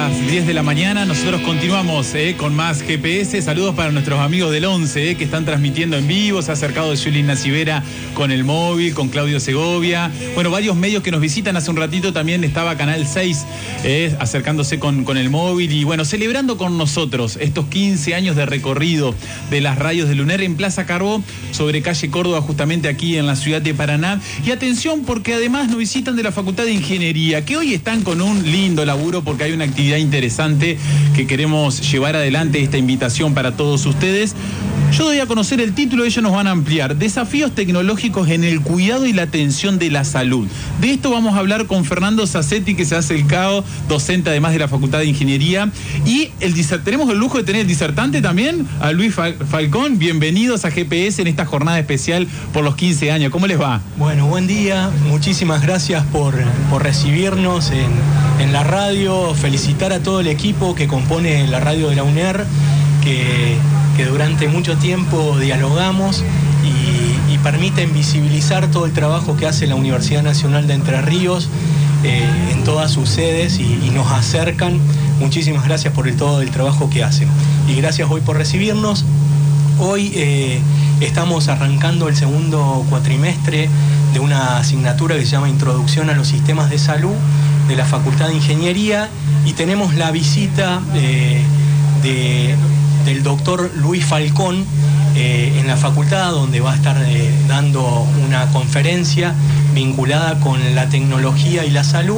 las 10 de la mañana. Nosotros continuamos con más GPS. Saludos para nuestros amigos del 11 que están transmitiendo en vivo. Se ha acercado Yuli Nacibera con el móvil, con Claudio Segovia. Bueno, varios medios que nos visitan. Hace un ratito también estaba Canal 6 acercándose con el móvil. Y bueno, celebrando con nosotros estos 15 años de recorrido de las radios del UNER en Plaza Carbó, sobre calle Córdoba, justamente aquí en la ciudad de Paraná. Y atención, porque además nos visitan de la Facultad de Ingeniería, que hoy están con un lindo laburo porque hay una actividad interesante que queremos llevar adelante, esta invitación para todos ustedes. Yo doy a conocer el título, ellos nos van a ampliar. Desafíos tecnológicos en el cuidado y la atención de la salud. De esto vamos a hablar con Fernando Sassetti, que se hace el CAO, docente además de la Facultad de Ingeniería. Y tenemos el lujo de tener el disertante también, a Luis Falcón. Bienvenidos a GPS en esta jornada especial por los 15 años. ¿Cómo les va? Bueno, buen día. Muchísimas gracias por recibirnos en la radio. Felicitar a todo el equipo que compone la radio de la UNER, que durante mucho tiempo dialogamos y permiten visibilizar todo el trabajo que hace la Universidad Nacional de Entre Ríos en todas sus sedes y nos acercan. Muchísimas gracias por todo el trabajo que hacen. Y gracias hoy por recibirnos. Hoy estamos arrancando el segundo cuatrimestre de una asignatura que se llama Introducción a los Sistemas de Salud de la Facultad de Ingeniería, y tenemos la visita del doctor Luis Falcón en la facultad, donde va a estar dando una conferencia vinculada con la tecnología y la salud.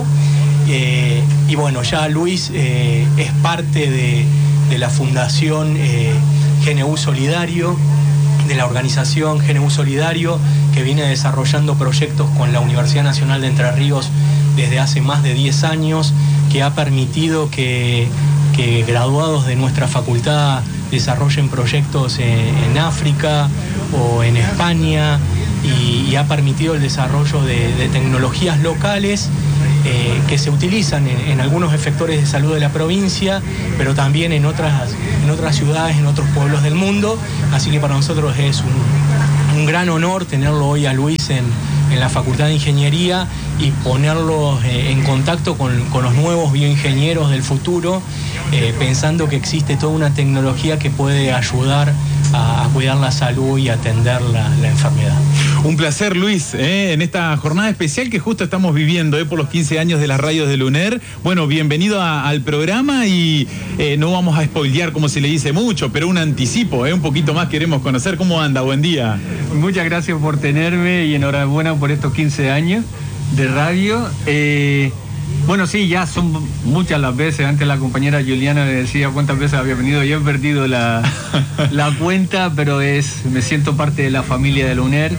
Y bueno, ya Luis es parte de la Fundación GNU Solidario, de la organización GNU Solidario, que viene desarrollando proyectos con la Universidad Nacional de Entre Ríos desde hace más de 10 años, que ha permitido que graduados de nuestra facultad desarrollen proyectos en África o en España, y ha permitido el desarrollo de tecnologías locales que se utilizan en algunos efectores de salud de la provincia, pero también en otras ciudades, en otros pueblos del mundo. Así que para nosotros es un gran honor tenerlo hoy a Luis en la Facultad de Ingeniería y ponerlo en contacto con los nuevos bioingenieros del futuro, pensando que existe toda una tecnología que puede ayudar a cuidar la salud y atender la enfermedad. Un placer, Luis, en esta jornada especial que justo estamos viviendo por los 15 años de las radios del UNER. Bueno, bienvenido al programa, y no vamos a spoilear como se le dice mucho, pero un anticipo, un poquito más queremos conocer. ¿Cómo anda? Buen día. Muchas gracias por tenerme y enhorabuena por estos 15 años de radio. Bueno, sí, ya son muchas las veces. Antes la compañera Juliana me decía cuántas veces había venido. Yo he perdido la cuenta, pero me siento parte de la familia de la UNER,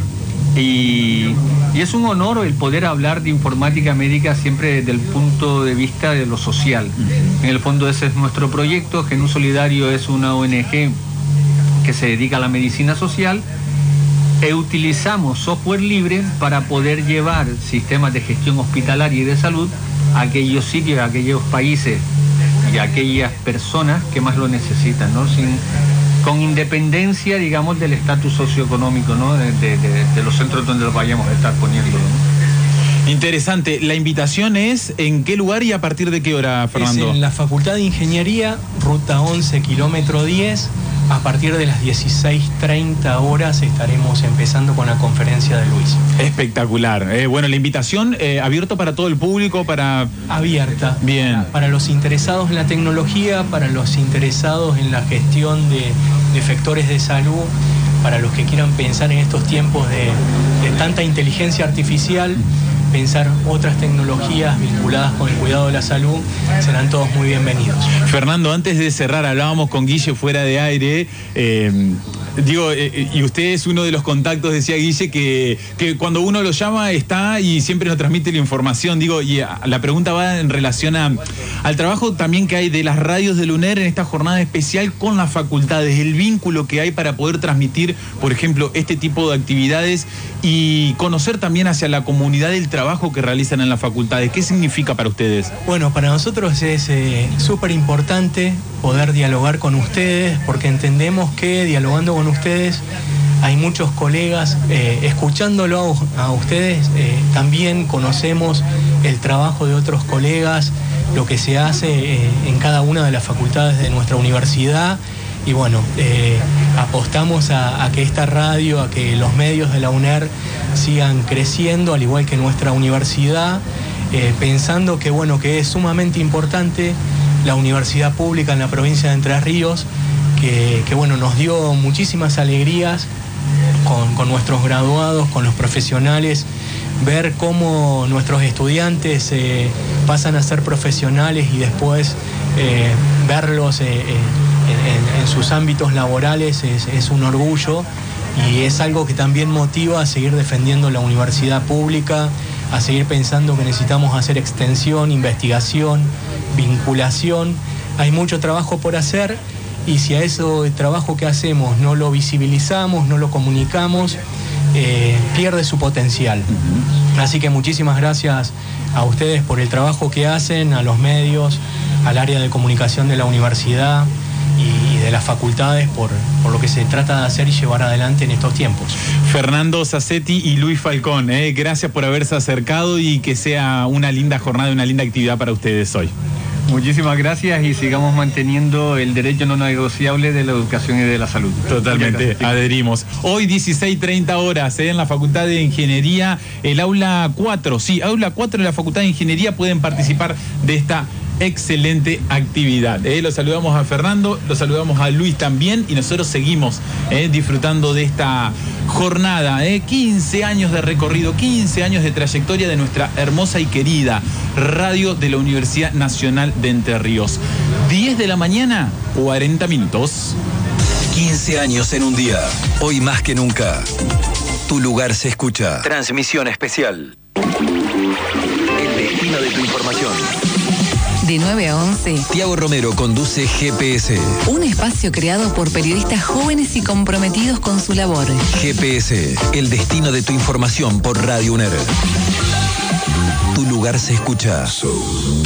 y es un honor el poder hablar de informática médica siempre desde el punto de vista de lo social. En el fondo ese es nuestro proyecto. GNU Solidario es una ONG que se dedica a la medicina social. Utilizamos software libre para poder llevar sistemas de gestión hospitalaria y de salud a aquellos sitios, a aquellos países y a aquellas personas que más lo necesitan, ¿no? Con independencia, digamos, del estatus socioeconómico, ¿no? de los centros donde los vayamos a estar poniendo, ¿no? Interesante. La invitación es ¿en qué lugar y a partir de qué hora, Fernando? Es en la Facultad de Ingeniería, ruta 11, kilómetro 10. A partir de las 16:30 horas estaremos empezando con la conferencia de Luis. Espectacular. Bueno, la invitación abierto para todo el público, Abierta. Bien. Para los interesados en la tecnología, para los interesados en la gestión de efectores de salud, para los que quieran pensar en estos tiempos de tanta inteligencia artificial, pensar otras tecnologías vinculadas con el cuidado de la salud, serán todos muy bienvenidos. Fernando, antes de cerrar, hablábamos con Guille fuera de aire, y usted es uno de los contactos, decía Guille, que cuando uno lo llama está y siempre nos transmite la información. La pregunta va en relación al trabajo también que hay de las radios del UNER en esta jornada especial con las facultades, el vínculo que hay para poder transmitir, por ejemplo, este tipo de actividades y conocer también hacia la comunidad el trabajo que realizan en las facultades. ¿Qué significa para ustedes? Bueno, para nosotros es súper importante poder dialogar con ustedes, porque entendemos que dialogando con ustedes hay muchos colegas, escuchándolo a ustedes, también conocemos el trabajo de otros colegas lo que se hace en cada una de las facultades de nuestra universidad. Y bueno, apostamos a que esta radio, a que los medios de la UNER sigan creciendo, al igual que nuestra universidad, pensando que, bueno, que es sumamente importante la universidad pública en la provincia de Entre Ríos, que bueno, nos dio muchísimas alegrías con nuestros graduados, con los profesionales, ver cómo nuestros estudiantes pasan a ser profesionales y después verlos en sus ámbitos laborales es un orgullo, y es algo que también motiva a seguir defendiendo la universidad pública, a seguir pensando que necesitamos hacer extensión, investigación, vinculación. Hay mucho trabajo por hacer, y si a eso el trabajo que hacemos no lo visibilizamos, no lo comunicamos, pierde su potencial. Así que muchísimas gracias a ustedes por el trabajo que hacen, a los medios, al área de comunicación de la universidad y de las facultades por lo que se trata de hacer y llevar adelante en estos tiempos. Fernando Sassetti y Luis Falcón, gracias por haberse acercado, y que sea una linda jornada, una linda actividad para ustedes hoy. Muchísimas gracias, y sigamos manteniendo el derecho no negociable de la educación y de la salud. Totalmente, adherimos. Hoy 16:30 horas en la Facultad de Ingeniería, el aula 4, aula 4 de la Facultad de Ingeniería, pueden participar de esta excelente actividad. Lo saludamos a Fernando, lo saludamos a Luis también, y nosotros seguimos disfrutando de esta jornada. 15 años de recorrido, 15 años de trayectoria de nuestra hermosa y querida radio de la Universidad Nacional de Entre Ríos. 10 de la mañana, 40 minutos. 15 años en un día. Hoy más que nunca, tu lugar se escucha. Transmisión especial. El destino de tu información. De 9 a 11. Tiago Romero conduce GPS. Un espacio creado por periodistas jóvenes y comprometidos con su labor. GPS, el destino de tu información por Radio UNER. Tu lugar se escucha.